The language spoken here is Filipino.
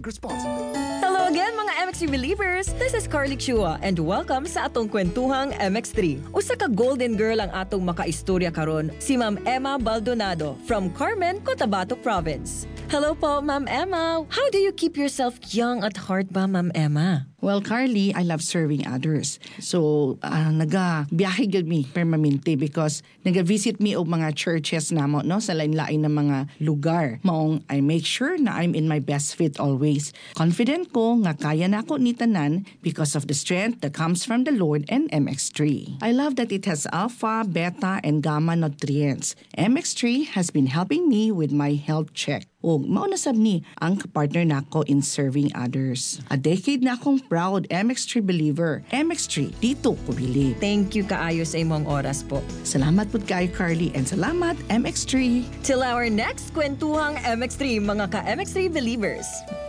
Drink responsibly. Hello again mga MX3 believers! This is Carly Chua and welcome sa atong kwentuhang MX3. Usa ka golden girl ang atong makaistorya karon, si Ma'am Emma Baldonado from Carmen, Cotabato Province. Hello po, Ma'am Emma. How do you keep yourself young at heart ba, Ma'am Emma? Well, Carly, I love serving others. So, nagabiyahe gyud mi permanente because naga-visit me og mga churches namo no sa lain-lain na mga lugar. Maong I make sure na I'm in my best fit always. Confident ko nga kaya na ako ni tanan because of the strength that comes from the Lord and MX3. I love that it has alpha, beta, and gamma nutrients. MX3 has been helping me with my health check. O mao na sab ni ang partner nako in serving others. A decade na akong proud MX3 believer. MX3, dito ko believe. Thank you kaayo sa imong oras po. Salamat po kayo, Carly, and salamat MX3. Till our next kwentuhang MX3 mga ka-MX3 believers.